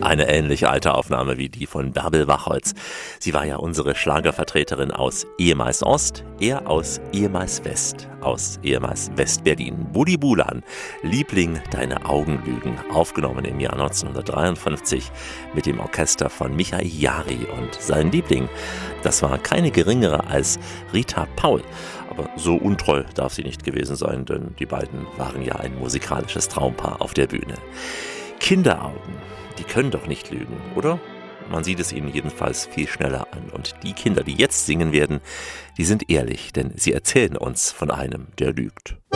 Eine ähnlich alte Aufnahme wie die von Bärbel Wachholz. Sie war ja unsere Schlagervertreterin aus ehemals Ost, er aus ehemals West, aus ehemals West-Berlin. Buddy Bulan, Liebling, deine Augen lügen, aufgenommen im Jahr 1953 mit dem Orchester von Michael Jari. Und sein Liebling, das war keine geringere als Rita Paul. Aber so untreu darf sie nicht gewesen sein, denn die beiden waren ja ein musikalisches Traumpaar auf der Bühne. Kinderaugen, die können doch nicht lügen, oder? Man sieht es ihnen jedenfalls viel schneller an. Und die Kinder, die jetzt singen werden, die sind ehrlich, denn sie erzählen uns von einem, der lügt.